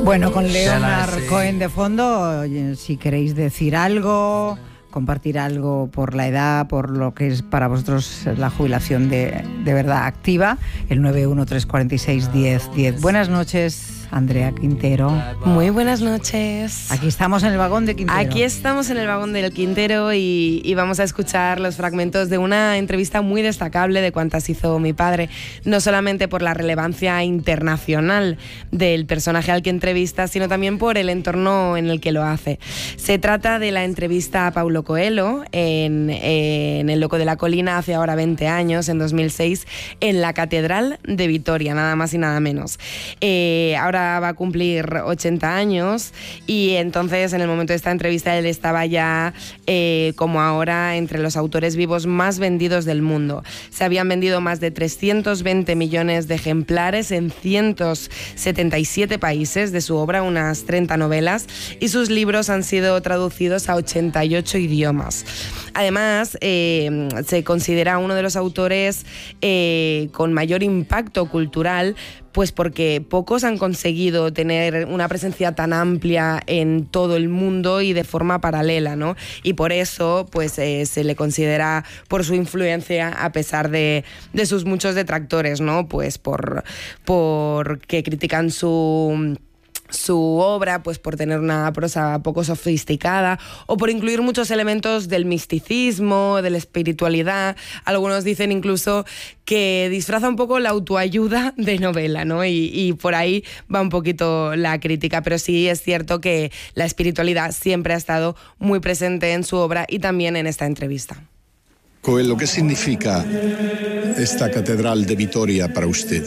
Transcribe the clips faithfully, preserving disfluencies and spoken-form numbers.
Bueno, con Leonard Cohen de fondo, si queréis decir algo, compartir algo por la edad, por lo que es para vosotros la jubilación de, de verdad activa, el nueve uno tres cuatro seis diez diez. Buenas noches, Andrea Quintero. Muy buenas noches. Aquí estamos en el vagón de Quintero. Aquí estamos en el vagón del Quintero y, y vamos a escuchar los fragmentos de una entrevista muy destacable de cuantas hizo mi padre, no solamente por la relevancia internacional del personaje al que entrevista, sino también por el entorno en el que lo hace. Se trata de la entrevista a Paulo Coelho en, en El Loco de la Colina hace ahora veinte años, en dos mil seis, en la Catedral de Vitoria, nada más y nada menos. Eh, ahora va a cumplir ochenta años y entonces en el momento de esta entrevista él estaba ya eh, como ahora entre los autores vivos más vendidos del mundo. Se habían vendido más de trescientos veinte millones de ejemplares en ciento setenta y siete países de su obra, unas treinta novelas, y sus libros han sido traducidos a ochenta y ocho idiomas. Además, eh, se considera uno de los autores eh, con mayor impacto cultural, pues porque pocos han conseguido tener una presencia tan amplia en todo el mundo y de forma paralela, ¿no? Y por eso, pues eh, se le considera por su influencia, a pesar de, de sus muchos detractores, ¿no? Pues por, por que critican su... su obra, pues por tener una prosa poco sofisticada o por incluir muchos elementos del misticismo, de la espiritualidad. Algunos dicen incluso que disfraza un poco la autoayuda de novela, ¿no? Y, y por ahí va un poquito la crítica, pero sí es cierto que la espiritualidad siempre ha estado muy presente en su obra y también en esta entrevista. Coelho, ¿qué significa esta Catedral de Vitoria para usted?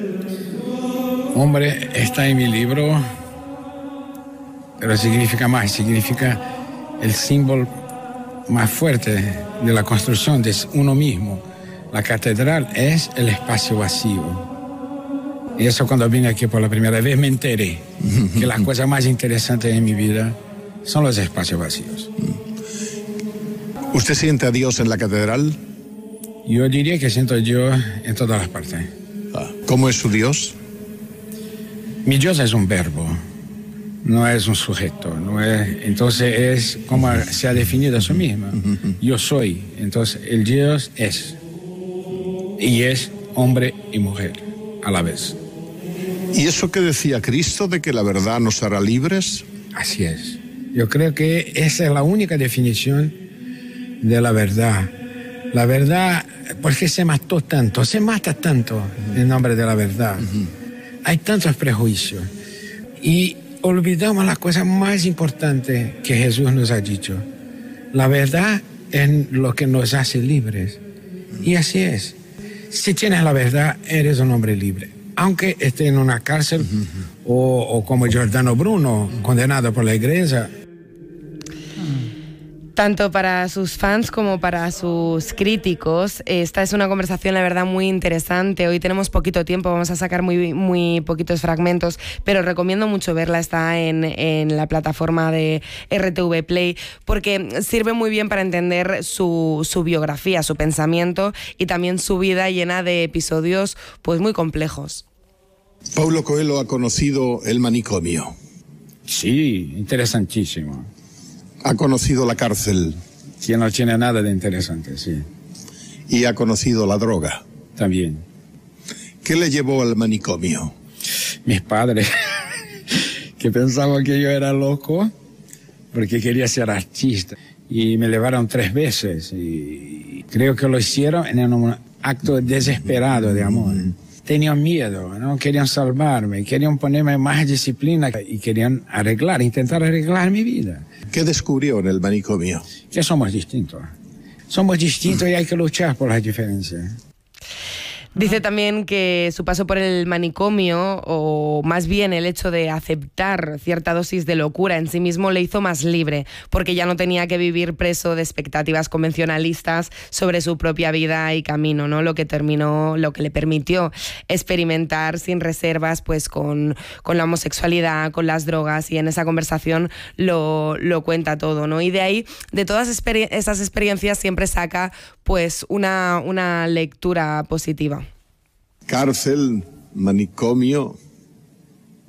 Hombre, está en mi libro, pero significa más, significa el símbolo más fuerte de la construcción de uno mismo. La catedral es el espacio vacío. Y eso cuando vine aquí por la primera vez me enteré que las cosas más interesantes en mi vida son los espacios vacíos. ¿Usted siente a Dios en la catedral? Yo diría que siento a Dios en todas las partes. Ah, ¿cómo es su Dios? Mi Dios es un verbo, no es un sujeto, no es, entonces es como se ha definido a sí misma. Yo soy, entonces el Dios es, y es hombre y mujer a la vez. ¿Y eso que decía Cristo de que la verdad nos hará libres? Así es. Yo creo que esa es la única definición de la verdad. La verdad, porque se mató tanto, se mata tanto en nombre de la verdad. Uh-huh. Hay tantos prejuicios y olvidamos la cosa más importante que Jesús nos ha dicho. La verdad es lo que nos hace libres. Y así es. Si tienes la verdad, eres un hombre libre. Aunque esté en una cárcel uh-huh. o, o como Giordano Bruno, condenado por la iglesia. Tanto para sus fans como para sus críticos, esta es una conversación, la verdad, muy interesante. Hoy tenemos poquito tiempo, vamos a sacar muy, muy poquitos fragmentos, pero recomiendo mucho verla, está en, en la plataforma de R T V Play, porque sirve muy bien para entender su, su biografía, su pensamiento y también su vida llena de episodios pues muy complejos. Paulo Coelho ha conocido el manicomio. Sí, interesantísimo. Ha conocido la cárcel. Sí, no tiene nada de interesante, sí. Y ha conocido la droga. También. ¿Qué le llevó al manicomio? Mis padres, que pensaban que yo era loco porque quería ser artista. Y me llevaron tres veces. Y creo que lo hicieron en un acto desesperado de amor. Mm. Tenían miedo, ¿no? Querían salvarme, querían ponerme más disciplina y querían arreglar, intentar arreglar mi vida. ¿Qué descubrió en el manicomio? Que somos distintos. Somos distintos y hay que luchar por las diferencias. Dice también que su paso por el manicomio, o más bien el hecho de aceptar cierta dosis de locura en sí mismo, le hizo más libre, porque ya no tenía que vivir preso de expectativas convencionalistas sobre su propia vida y camino, ¿no? Lo que terminó, lo que le permitió experimentar sin reservas, pues con, con la homosexualidad, con las drogas, y en esa conversación lo, lo cuenta todo, ¿no? Y de ahí, de todas exper- esas experiencias, siempre saca pues una, una lectura positiva. Cárcel, manicomio,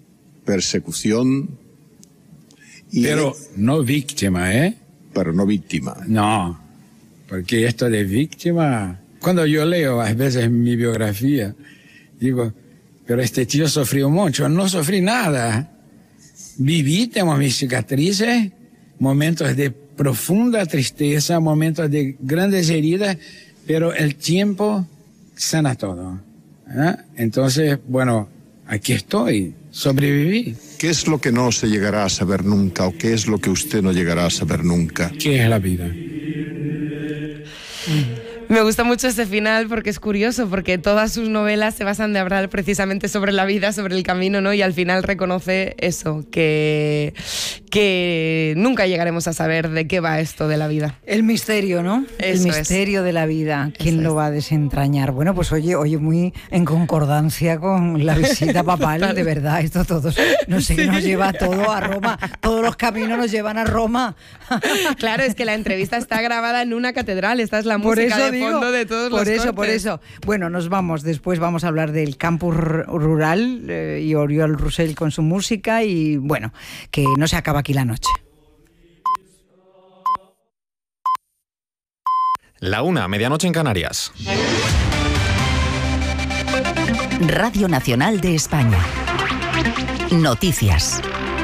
persecución. Y pero él, no víctima, ¿eh? Pero no víctima. No, porque esto de víctima... Cuando yo leo a veces mi biografía, digo, pero este tío sufrió mucho. No sufrí nada. Viví, tengo mis cicatrices, momentos de profunda tristeza, momentos de grandes heridas, pero el tiempo sana todo. ¿Eh? Entonces, bueno, aquí estoy, sobreviví. ¿Qué es lo que no se llegará a saber nunca o qué es lo que usted no llegará a saber nunca? ¿Qué es la vida? Me gusta mucho este final porque es curioso, porque todas sus novelas se basan de hablar precisamente sobre la vida, sobre el camino, ¿no? Y al final reconoce eso, que, que nunca llegaremos a saber de qué va esto de la vida. El misterio, ¿no? Eso el misterio es. de la vida. ¿Quién Eso lo es. va a desentrañar? Bueno, pues oye, oye, muy en concordancia con la visita papal, de verdad, esto todos, no sé, sí. Nos lleva todo a Roma, todos los caminos nos llevan a Roma. Claro, es que la entrevista está grabada en una catedral, esta es la Por música eso de digo, fondo de todos por los eso, cortes. por eso. Bueno, nos vamos, después vamos a hablar del campus rural eh, y Oriol Rosell con su música y bueno, que no se acaba aquí la noche. La una, medianoche en Canarias. Radio Nacional de España. Noticias.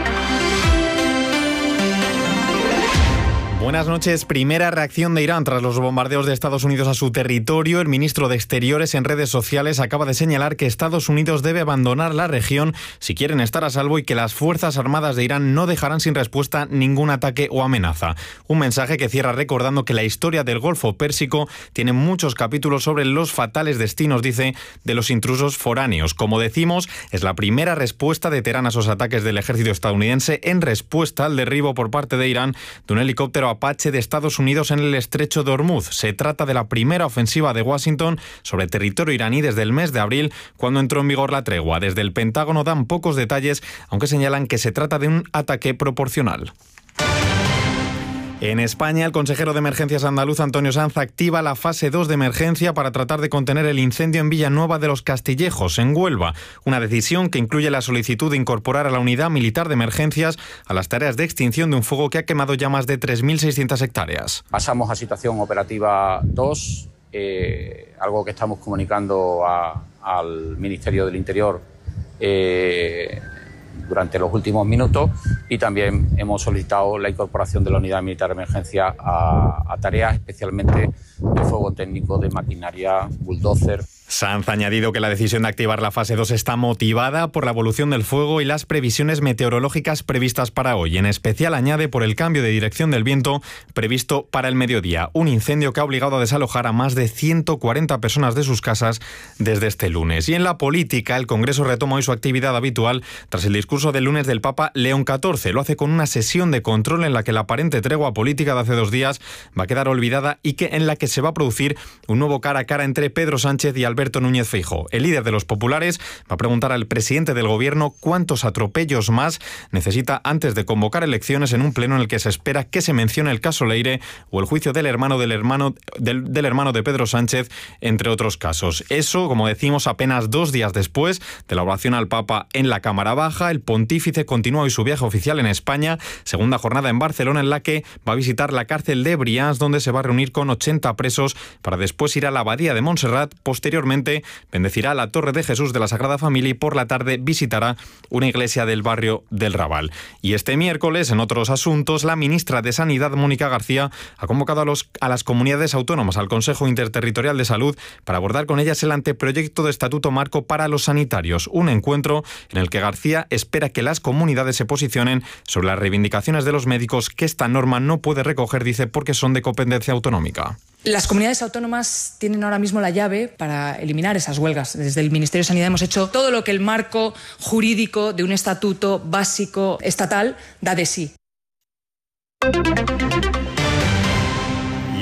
Buenas noches. Primera reacción de Irán tras los bombardeos de Estados Unidos a su territorio. El ministro de Exteriores en redes sociales acaba de señalar que Estados Unidos debe abandonar la región si quieren estar a salvo y que las Fuerzas Armadas de Irán no dejarán sin respuesta ningún ataque o amenaza. Un mensaje que cierra recordando que la historia del Golfo Pérsico tiene muchos capítulos sobre los fatales destinos, dice, de los intrusos foráneos. Como decimos, es la primera respuesta de Teherán a esos ataques del ejército estadounidense en respuesta al derribo por parte de Irán de un helicóptero Apache de Estados Unidos en el estrecho de Hormuz. Se trata de la primera ofensiva de Washington sobre territorio iraní desde el mes de abril, cuando entró en vigor la tregua. Desde el Pentágono dan pocos detalles, aunque señalan que se trata de un ataque proporcional. En España, el consejero de Emergencias andaluz, Antonio Sanz, activa la fase dos de emergencia para tratar de contener el incendio en Villanueva de los Castillejos, en Huelva. Una decisión que incluye la solicitud de incorporar a la unidad militar de emergencias a las tareas de extinción de un fuego que ha quemado ya más de tres mil seiscientas hectáreas. Pasamos a situación operativa dos, eh, algo que estamos comunicando a, al Ministerio del Interior eh, durante los últimos minutos, y también hemos solicitado la incorporación de la unidad militar de emergencia a, a tareas especialmente de fuego técnico, de maquinaria, bulldozer. Sanz ha añadido que la decisión de activar la fase dos está motivada por la evolución del fuego y las previsiones meteorológicas previstas para hoy. En especial añade por el cambio de dirección del viento previsto para el mediodía. Un incendio que ha obligado a desalojar a más de ciento cuarenta personas de sus casas desde este lunes. Y en la política, el Congreso retoma hoy su actividad habitual tras el discurso del lunes del Papa León catorce. Lo hace con una sesión de control en la que la aparente tregua política de hace dos días va a quedar olvidada y que en la que se va a producir un nuevo cara a cara entre Pedro Sánchez y Alberto Núñez Feijóo. El líder de los populares va a preguntar al presidente del gobierno cuántos atropellos más necesita antes de convocar elecciones en un pleno en el que se espera que se mencione el caso Leire o el juicio del hermano del hermano del, del hermano de Pedro Sánchez, entre otros casos. Eso, como decimos, apenas dos días después de la oración al Papa en la Cámara Baja. El pontífice continúa hoy su viaje oficial en España, segunda jornada en Barcelona en la que va a visitar la cárcel de Brians, donde se va a reunir con ochenta presos para después ir a la abadía de Montserrat. Posteriormente bendecirá la Torre de Jesús de la Sagrada Familia y por la tarde visitará una iglesia del barrio del Raval. Y este miércoles, en otros asuntos, la ministra de Sanidad, Mónica García, ha convocado a, los, a las comunidades autónomas al Consejo Interterritorial de Salud para abordar con ellas el anteproyecto de Estatuto Marco para los sanitarios. Un encuentro en el que García espera que las comunidades se posicionen sobre las reivindicaciones de los médicos que esta norma no puede recoger, dice, porque son de competencia autonómica. Las comunidades autónomas tienen ahora mismo la llave para eliminar esas huelgas. Desde el Ministerio de Sanidad hemos hecho todo lo que el marco jurídico de un estatuto básico estatal da de sí. Y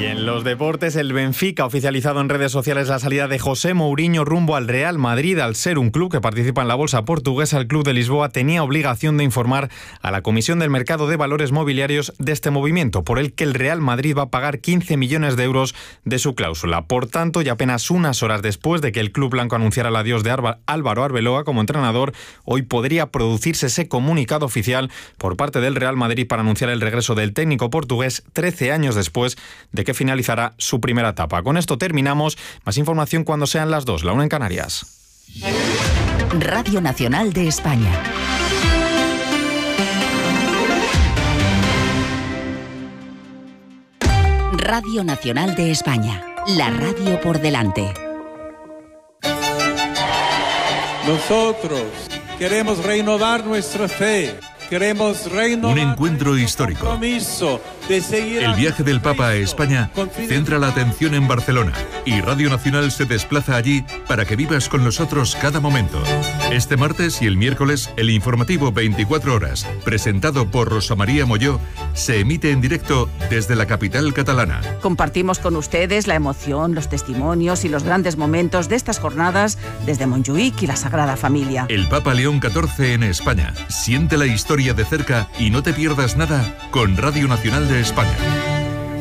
Y en los deportes, el Benfica ha oficializado en redes sociales la salida de José Mourinho rumbo al Real Madrid. Al ser un club que participa en la bolsa portuguesa, el Club de Lisboa tenía obligación de informar a la Comisión del Mercado de Valores Mobiliarios de este movimiento, por el que el Real Madrid va a pagar quince millones de euros de su cláusula. Por tanto, y apenas unas horas después de que el club blanco anunciara el adiós de Álvaro Arbeloa como entrenador, hoy podría producirse ese comunicado oficial por parte del Real Madrid para anunciar el regreso del técnico portugués trece años después de que finalizará su primera etapa. Con esto terminamos. Más información cuando sean las dos, la una en Canarias. Radio Nacional de España. Radio Nacional de España. La radio por delante. Nosotros queremos renovar nuestra fe. Queremos renovar un encuentro histórico. El viaje del Papa a España centra la atención en Barcelona y Radio Nacional se desplaza allí para que vivas con nosotros cada momento. Este martes y el miércoles, el informativo veinticuatro horas, presentado por Rosa María Molló, se emite en directo desde la capital catalana. Compartimos con ustedes la emoción, los testimonios y los grandes momentos de estas jornadas desde Montjuïc y la Sagrada Familia. El Papa León catorce en España. Siente la historia de cerca y no te pierdas nada con Radio Nacional de España.